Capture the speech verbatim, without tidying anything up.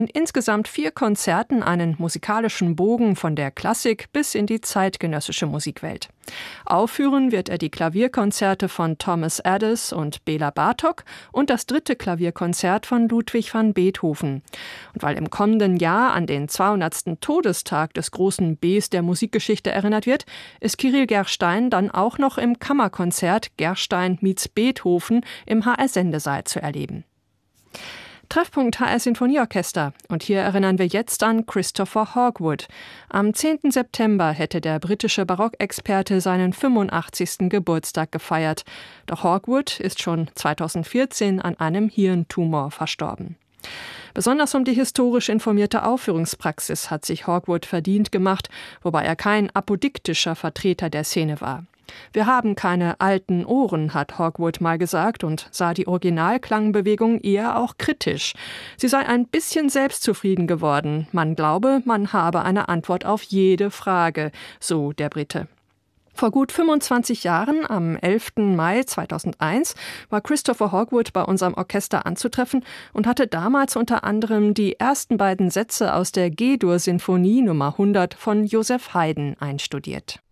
in insgesamt vier Konzerten einen musikalischen Bogen von der Klassik bis in die zeitgenössische Musikwelt. Aufführen wird er die Klavierkonzerte von Thomas Adès und Bela Bartok und das dritte Klavierkonzert von Ludwig van Beethoven. Und weil im kommenden Jahr an den zweihundertsten Todestag des großen Bs der Musikgeschichte erinnert wird, ist Kyrill Gerstein dann auch noch im Kammerkonzert Gerstein meets Beethoven im H R-Sendesaal zu erleben. Treffpunkt H R-Sinfonieorchester. Und hier erinnern wir jetzt an Christopher Hogwood. Am zehnten September hätte der britische Barockexperte seinen fünfundachtzigsten Geburtstag gefeiert. Doch Hogwood ist schon zweitausendvierzehn an einem Hirntumor verstorben. Besonders um die historisch informierte Aufführungspraxis hat sich Hogwood verdient gemacht, wobei er kein apodiktischer Vertreter der Szene war. Wir haben keine alten Ohren, hat Hogwood mal gesagt und sah die Originalklangbewegung eher auch kritisch. Sie sei ein bisschen selbstzufrieden geworden. Man glaube, man habe eine Antwort auf jede Frage, so der Brite. Vor gut fünfundzwanzig Jahren, am elften Mai zweitausendeins, war Christopher Hogwood bei unserem Orchester anzutreffen und hatte damals unter anderem die ersten beiden Sätze aus der G-Dur-Sinfonie Nummer hundert von Joseph Haydn einstudiert.